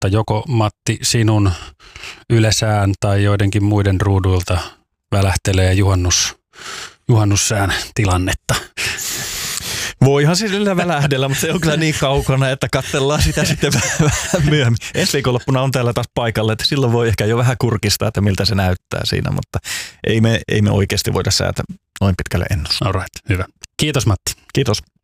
tilannetta, joko Matti sinun Yle-sään tai joidenkin muiden ruuduilta välähtelee juhannussään tilannetta? Voihan sillä välähdellä, mutta se on kyllä niin kaukana, että katsellaan sitä sitten vähän myöhemmin. Ensi viikonloppuna on täällä taas paikalla, että silloin voi ehkä jo vähän kurkistaa, että miltä se näyttää siinä, mutta ei me oikeasti voida säätää noin pitkälle ennustaa. All right, hyvä. Kiitos Matti. Kiitos.